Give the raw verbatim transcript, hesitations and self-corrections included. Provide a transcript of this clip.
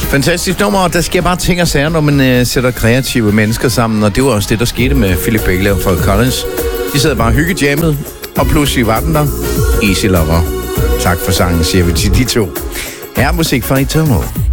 Fantastisk nummer, og der sker bare ting og sager, når man øh, sætter kreative mennesker sammen, og det var også det, der skete med Philip Bailey og Phil Collins. De sad bare og hyggejammet, og pludselig var den der. Easy Lover. Tak for sangen, siger vi til de to. Her er musik fra Eternal.